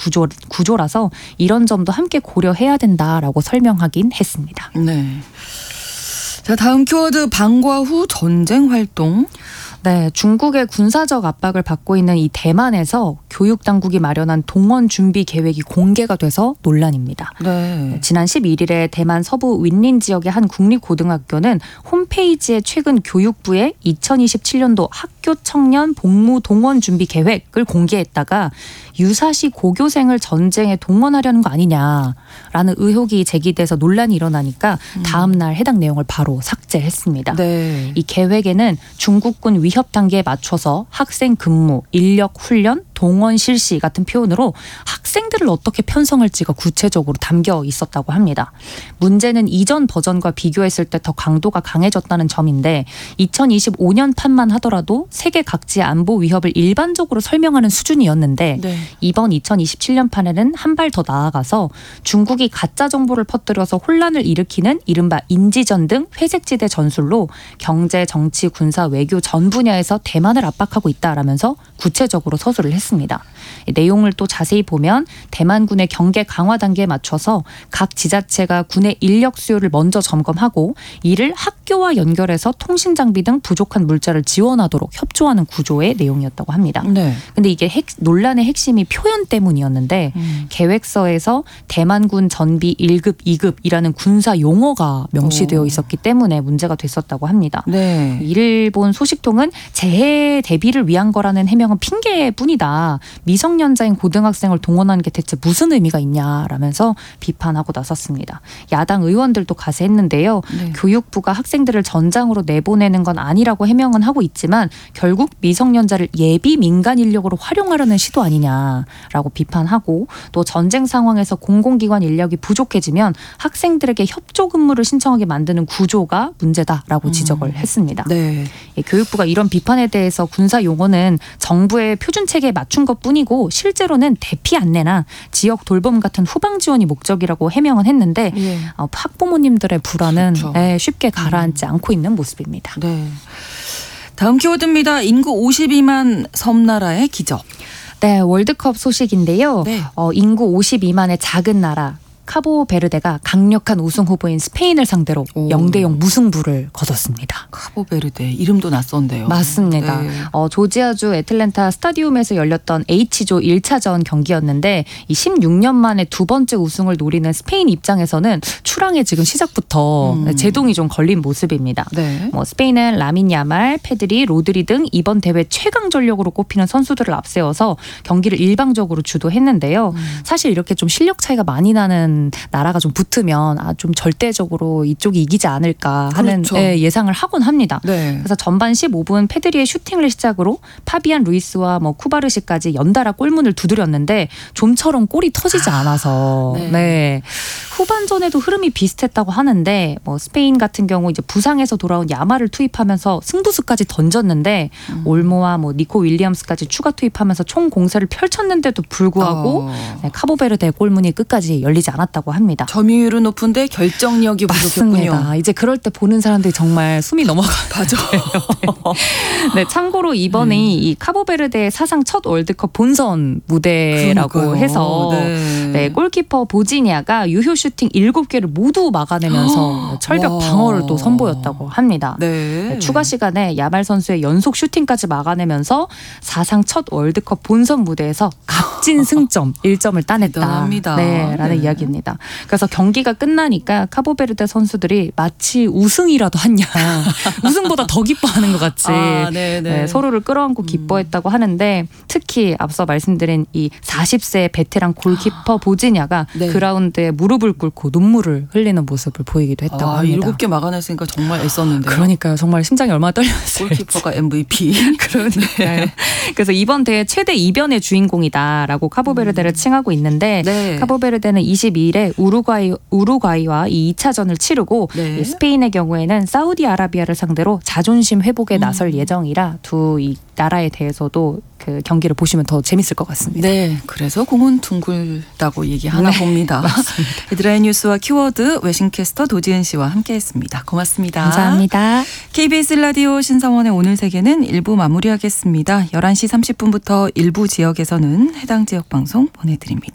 구조라서 이런 점도 함께 고려해야 된다라고 설명하긴 했습니다. 네. 자, 다음 키워드 방과 후 전쟁 활동. 네, 중국의 군사적 압박을 받고 있는 이 대만에서 교육 당국이 마련한 동원 준비 계획이 공개가 돼서 논란입니다. 네. 지난 11일에 대만 서부 윈린 지역의 한 국립고등학교는 홈페이지에 최근 교육부의 2027년도 학교 청년 복무 동원 준비 계획을 공개했다가 유사시 고교생을 전쟁에 동원하려는 거 아니냐라는 의혹이 제기돼서 논란이 일어나니까 다음 날 해당 내용을 바로 삭제했습니다. 네. 이 계획에는 중국군 위협 단계에 맞춰서 학생 근무, 인력 훈련, 동원 실시 같은 표현으로 학생들을 어떻게 편성할지가 구체적으로 담겨 있었다고 합니다. 문제는 이전 버전과 비교했을 때 더 강도가 강해졌다는 점인데 2025년 판만 하더라도 세계 각지의 안보 위협을 일반적으로 설명하는 수준이었는데 네. 이번 2027년 판에는 한 발 더 나아가서 중국이 가짜 정보를 퍼뜨려서 혼란을 일으키는 이른바 인지전 등 회색지대 전술로 경제, 정치, 군사, 외교 전 분야에서 대만을 압박하고 있다라면서 구체적으로 서술을 했습니다. 내용을 또 자세히 보면 대만군의 경계 강화 단계에 맞춰서 각 지자체가 군의 인력 수요를 먼저 점검하고 이를 학교와 연결해서 통신 장비 등 부족한 물자를 지원하도록 협조하는 구조의 내용이었다고 합니다. 네. 근데 이게 논란의 핵심이 표현 때문이었는데 계획서에서 대만군 전비 1급, 2급이라는 군사 용어가 명시되어 있었기 때문에 문제가 됐었다고 합니다. 네. 일본 소식통은 재해 대비를 위한 거라는 해명은 핑계뿐이다. 미성년자인 고등학생을 동원하는 게 대체 무슨 의미가 있냐라면서 비판하고 나섰습니다. 야당 의원들도 가세했는데요. 네. 교육부가 학생들을 전장으로 내보내는 건 아니라고 해명은 하고 있지만 결국 미성년자를 예비 민간 인력으로 활용하려는 시도 아니냐라고 비판하고 또 전쟁 상황에서 공공기관 인력이 부족해지면 학생들에게 협조 근무를 신청하게 만드는 구조가 문제다라고 지적을 했습니다. 네. 교육부가 이런 비판에 대해서 군사 용어는 정부의 표준 체계에 맞춘 것뿐이고 실제로는 대피 안내나 지역 돌봄 같은 후방 지원이 목적이라고 해명은 했는데 예. 학부모님들의 불안은 그렇죠. 쉽게 가라앉지 않고 있는 모습입니다. 네. 다음 키워드입니다. 인구 52만 섬나라의 기적. 네, 월드컵 소식인데요. 네. 인구 52만의 작은 나라 카보베르데가 강력한 우승 후보인 스페인을 상대로 0대0 무승부를 거뒀습니다. 카보베르데 이름도 낯선데요. 맞습니다. 네. 조지아주 애틀랜타 스타디움에서 열렸던 H조 1차전 경기였는데 이 16년 만에 두 번째 우승을 노리는 스페인 입장에서는 출항에 지금 시작부터 제동이 좀 걸린 모습입니다. 네. 스페인은 라민 야말, 페드리, 로드리 등 이번 대회 최강 전력으로 꼽히는 선수들을 앞세워서 경기를 일방적으로 주도했는데요. 사실 이렇게 좀 실력 차이가 많이 나는 나라가 좀 붙으면 좀 절대적으로 이쪽이 이기지 않을까 하는 그렇죠. 예상을 하곤 합니다. 네. 그래서 전반 15분 페드리의 슈팅을 시작으로 파비안 루이스와 쿠바르시까지 연달아 골문을 두드렸는데 좀처럼 골이 터지지 않아서 네. 후반전에도 흐름이 비슷했다고 하는데 스페인 같은 경우 이제 부상에서 돌아온 야마를 투입하면서 승부수까지 던졌는데 올모와 니코 윌리엄스까지 추가 투입하면서 총 공세를 펼쳤는데도 불구하고 카보베르데 골문이 끝까지 열리지 않았다고 합니다. 점유율은 높은데 결정력이 부족했군요. 맞습니다. 이제 그럴 때 보는 사람들이 정말 숨이 넘어가요. 맞아. 네, 참고로 이번에 이 카보베르데의 사상 첫 월드컵 본선 무대라고 그러니까요. 해서 네. 골키퍼 보지니아가 유효 슈팅 7개를 모두 막아내면서 철벽 방어를 또 선보였다고 합니다. 네. 추가 시간에 야말 선수의 연속 슈팅까지 막아내면서 사상 첫 월드컵 본선 무대에서 값진 승점 1점을 따냈다. 대단합니다. 네, 라는 이야기입니다. 그래서 경기가 끝나니까 카보베르데 선수들이 마치 우승이라도 했냐. 우승보다 더 기뻐하는 것 같이 네, 서로를 끌어안고 기뻐했다고 하는데 특히 앞서 말씀드린 이 40세 베테랑 골키퍼 보지냐가 그라운드에 무릎을 꿇고 눈물을 흘리는 모습을 보이기도 했다고 합니다. 7개 막아냈으니까 정말 애썼는데요. 그러니까요. 정말 심장이 얼마나 떨렸을지. 골키퍼가 MVP. 그러니까요. 그래서 이번 대회 최대 이변의 주인공이다라고 카보베르데를 칭하고 있는데 카보베르데는 22일에 우루과이와 이 2차전을 치르고 이 스페인의 경우에는 사우디아라비아를 상대로 자존심 회복에 나설 예정이라 두 이 나라에 대해서도 그 경기를 보시면 더 재밌을 것 같습니다. 네, 그래서 공은 둥글다고 얘기하나 봅니다. 맞습니다. 헤드라인 뉴스와 키워드 외신캐스터 도지은 씨와 함께했습니다. 고맙습니다. 감사합니다. KBS 라디오 신성원의 오늘 세계는 1부 마무리하겠습니다. 11시 30분부터 일부 지역에서는 해당 지역 방송 보내드립니다.